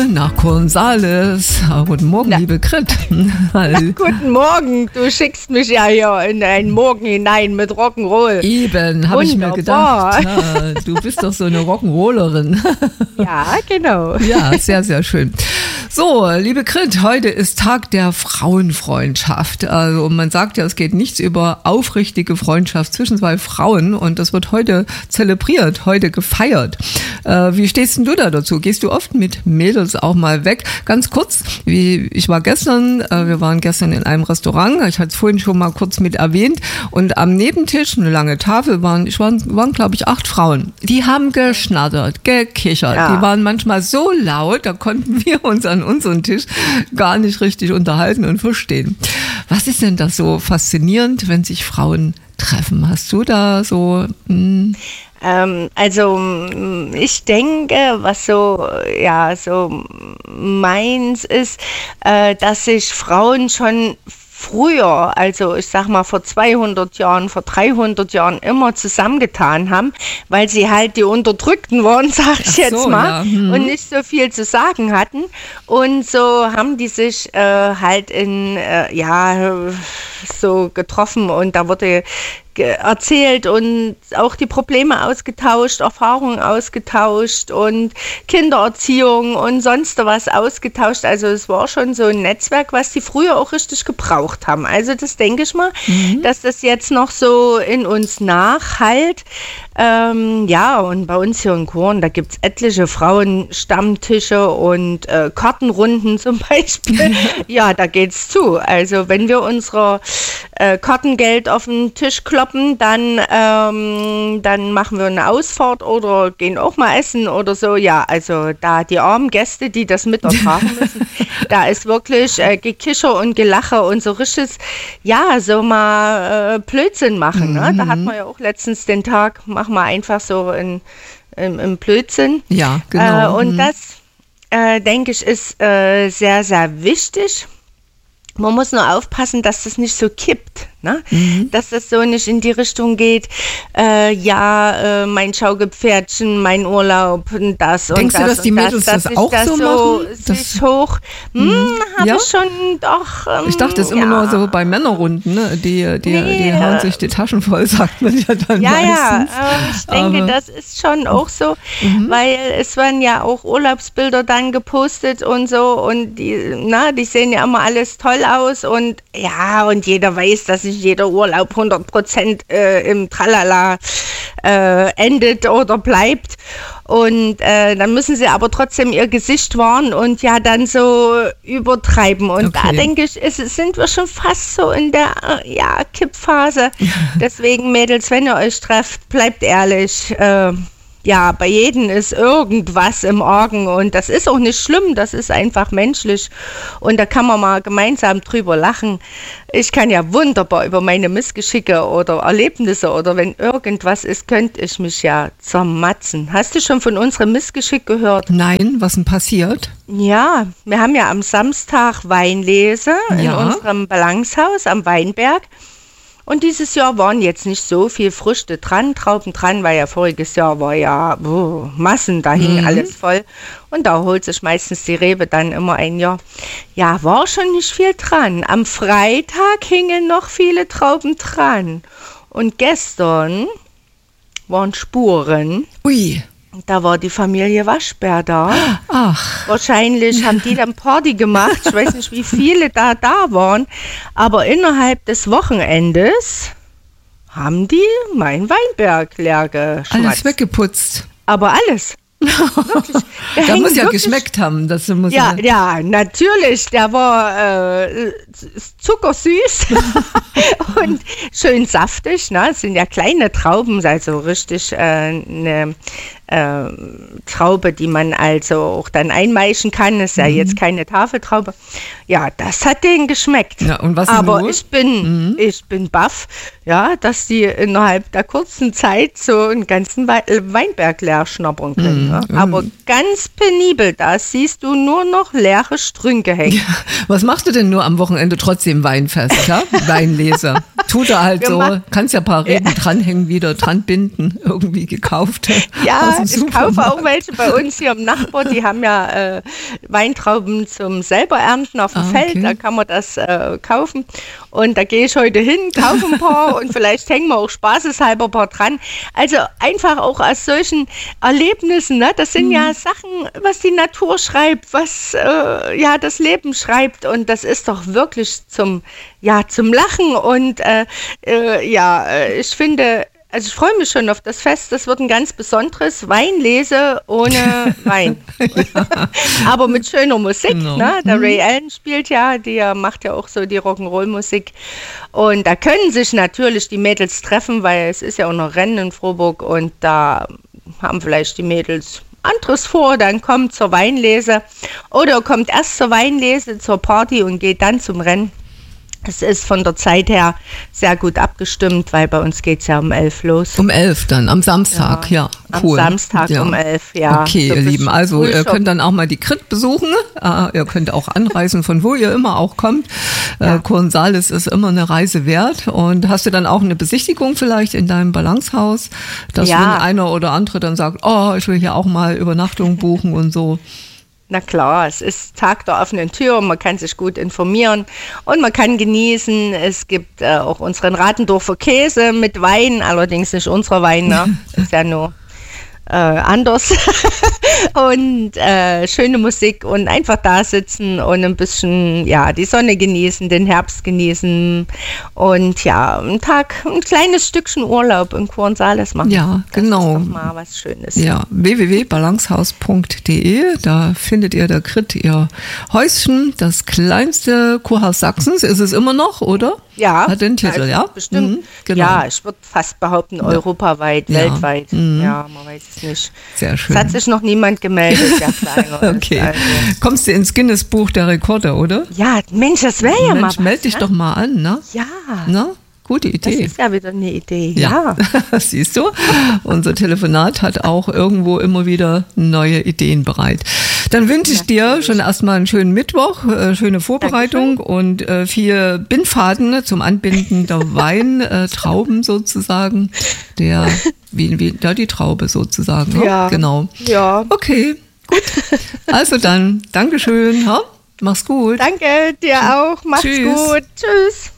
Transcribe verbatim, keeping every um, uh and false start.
nach Cornwallis. Guten Morgen, Na. liebe Grit. Na, guten Morgen, du schickst mich ja hier in einen Morgen hinein mit Rock'n'Roll. Eben, habe ich mir gedacht. Ja, du bist doch so eine Rock'n'Rollerin. Ja, genau. Ja, sehr, sehr schön. So, liebe Grit, heute ist Tag der Frauenfreundschaft. Also man sagt ja, es geht nichts über aufrichtige Freundschaft zwischen zwei Frauen und das wird heute zelebriert, heute gefeiert. Äh, wie stehst denn du da dazu? Gehst du oft mit Mädels auch mal weg? Ganz kurz, wie ich war gestern, äh, wir waren gestern in einem Restaurant, ich hatte es vorhin schon mal kurz mit erwähnt und am Nebentisch, eine lange Tafel, waren, ich waren, waren glaube ich acht Frauen. Die haben geschnattert, gekichert, ja. Die waren manchmal so laut, da konnten wir uns an unseren Tisch gar nicht richtig unterhalten und verstehen. Was ist denn das so faszinierend, wenn sich Frauen treffen? Hast du da so... Mh, Ähm, also ich denke, was so ja so meins ist, äh, dass sich Frauen schon früher, also ich sag mal vor zweihundert Jahren, vor dreihundert Jahren immer zusammengetan haben, weil sie halt die Unterdrückten waren, sag ich so, jetzt mal, ja. hm. und nicht so viel zu sagen hatten. Und so haben die sich äh, halt in, äh, ja, so getroffen und da wurde erzählt und auch die Probleme ausgetauscht, Erfahrungen ausgetauscht und Kindererziehung und sonst was ausgetauscht. Also es war schon so ein Netzwerk, was die früher auch richtig gebraucht haben. Also das denke ich mal, mhm. dass das jetzt noch so in uns nachhallt. Ähm, ja, und bei uns hier in Korn, da gibt es etliche Frauenstammtische und äh, Kartenrunden zum Beispiel. Ja, da geht's zu. Also wenn wir unsere äh, Kartengeld auf den Tisch kloppen, dann, ähm, dann machen wir eine Ausfahrt oder gehen auch mal essen oder so. Ja, also da die armen Gäste, die das mit ertragen müssen, da ist wirklich äh, Gekicher und Gelache und so richtiges, ja, so mal äh, Blödsinn machen. Ne? Da hat man ja auch letztens den Tag, machen wir einfach so in, in, in Blödsinn. Ja, genau. Äh, und mhm. das, äh, denke ich, ist äh, sehr, sehr wichtig. Man muss nur aufpassen, dass das nicht so kippt, ne? Mhm. Dass das so nicht in die Richtung geht, äh, ja, äh, mein Schaukelpferdchen, mein Urlaub und das Denkst und das. Denkst du, dass die Mädels das, das auch das so machen? Das sich hoch, hm, mhm. habe ja? ich schon doch. Ähm, ich dachte, das ist ja. immer nur so bei Männerrunden, ne? Die, die, nee, die hauen sich die Taschen voll, sagt man ja dann ja, meistens. Ja, äh, ich denke, Aber, das ist schon auch so, mhm. weil es werden ja auch Urlaubsbilder dann gepostet und so und die, na, die sehen ja immer alles toll aus und ja, und jeder weiß, dass nicht jeder Urlaub hundert Prozent äh, im Tralala äh, endet oder bleibt. Und äh, dann müssen sie aber trotzdem ihr Gesicht wahren und ja dann so übertreiben. Und okay. da denke ich, ist, sind wir schon fast so in der äh, ja, Kippphase. Deswegen, Mädels, wenn ihr euch trefft, bleibt ehrlich. Äh, Ja, bei jedem ist irgendwas im Argen und das ist auch nicht schlimm, das ist einfach menschlich und da kann man mal gemeinsam drüber lachen. Ich kann ja wunderbar über meine Missgeschicke oder Erlebnisse oder wenn irgendwas ist, könnte ich mich ja zermatzen. Hast du schon von unserem Missgeschick gehört? Nein, was denn passiert? Ja, wir haben ja am Samstag Weinlese ja. in unserem Balancehaus am Weinberg. Und dieses Jahr waren jetzt nicht so viel Früchte dran, Trauben dran, weil ja voriges Jahr war ja oh, Massen, da hing mhm. alles voll. Und da holt sich meistens die Rebe dann immer ein Jahr. Ja, war schon nicht viel dran. Am Freitag hingen noch viele Trauben dran. Und gestern waren Spuren. Ui. Da war die Familie Waschbär da. Ach. Wahrscheinlich haben die dann Party gemacht. Ich weiß nicht, wie viele da da waren. Aber innerhalb des Wochenendes haben die meinen Weinberg leer geschmatzt. Alles weggeputzt. Aber alles. Wirklich, da muss ja wirklich, geschmeckt haben. Das muss ja, ja, natürlich. Der war äh, zuckersüß und schön saftig. Ne? Es sind ja kleine Trauben, also richtig äh, eine äh, Traube, die man also auch dann einmeischen kann. Das ist ja mhm. jetzt keine Tafeltraube. Ja, das hat denen geschmeckt. Ja, und was Aber nur? ich bin, mhm. ich bin baff, ja, dass die innerhalb der kurzen Zeit so einen ganzen Weinberg leer schnappern können. Mhm. Ja. Aber ganz penibel, da siehst du nur noch leere Strünke hängen. Ja. Was machst du denn nur am Wochenende trotzdem Weinfest, ja? Weinleser. Tut er halt so. machen, Kannst ja ein paar Reben ja. dranhängen, wieder dran binden, irgendwie gekauft. Ja, ich kaufe auch welche bei uns hier im Nachbar, die haben ja äh, Weintrauben zum selber ernten auf dem ah, Feld, okay. Da kann man das äh, kaufen. Und da gehe ich heute hin, kaufe ein paar und vielleicht hängen wir auch spaßeshalber ein paar dran. Also einfach auch aus solchen Erlebnissen, ne? Das sind mhm. ja Sachen, was die Natur schreibt, was äh, ja das Leben schreibt, und das ist doch wirklich zum, ja, zum Lachen. Und äh, äh, ja, ich finde, also ich freue mich schon auf das Fest. Das wird ein ganz besonderes Weinlese ohne Wein. Ja. Aber mit schöner Musik. Genau. Ne? Der Ray Allen spielt ja, der macht ja auch so die Rock'n'Roll-Musik. Und da können sich natürlich die Mädels treffen, weil es ist ja auch noch Rennen in Frohburg, und da haben vielleicht die Mädels anderes vor, dann kommt zur Weinlese oder kommt erst zur Weinlese, zur Party und geht dann zum Rennen. Es ist von der Zeit her sehr gut abgestimmt, weil bei uns geht es ja um elf los. Um elf dann, am Samstag, ja, ja cool. Am Samstag ja. um elf, ja. Okay, so ihr Lieben, also ihr könnt dann auch mal die Crit besuchen. Uh, ihr könnt auch anreisen, von wo ihr immer auch kommt. Ja. Uh, Kurrensalis ist immer eine Reise wert. Und hast du dann auch eine Besichtigung vielleicht in deinem Balancehaus, dass ja. wenn einer oder andere dann sagt, oh, ich will hier auch mal Übernachtung buchen und so? Na klar, es ist Tag der offenen Tür, man kann sich gut informieren und man kann genießen. Es gibt äh, auch unseren Ratendorfer Käse mit Wein, allerdings nicht unserer Wein, ne? Ist ja nur äh, anders. Und äh, schöne Musik und einfach da sitzen und ein bisschen, ja, die Sonne genießen, den Herbst genießen und ja, einen Tag, ein kleines Stückchen Urlaub in Kurrensalis machen. Ja, genau. Das ist doch mal was Schönes. Ja, w w w punkt balancehaus punkt d e, da findet ihr der Crit ihr Häuschen, das kleinste Kurhaus Sachsens, ist es immer noch, oder? Ja. Hat den Titel, ja? Bestimmt. Mhm, genau. Ja, ich würde fast behaupten, europaweit, ja. weltweit. Mhm. Ja, man weiß es nicht. Sehr schön. Es hat sich noch niemand gemeldet, der kleiner okay. ist. Also. Kommst du ins Guinness-Buch der Rekorde, oder? Ja, Mensch, das wäre ja Mensch, mal was. Meld dich ne? doch mal an, ne? Ja. Na? Gute Idee. Das ist ja wieder eine Idee, ja. ja. Siehst du, unser Telefonat hat auch irgendwo immer wieder neue Ideen bereit. Dann wünsche ich dir schon erstmal einen schönen Mittwoch, äh, schöne Vorbereitung Dankeschön. Und äh, viel Bindfaden zum Anbinden der Weintrauben äh, sozusagen. Der, wie, wie, da die Traube sozusagen. Ja. Ne? Genau. Ja. Okay, gut. Also dann, Dankeschön. Ha? Mach's gut. Danke, dir auch. Mach's Tschüss. gut. Tschüss.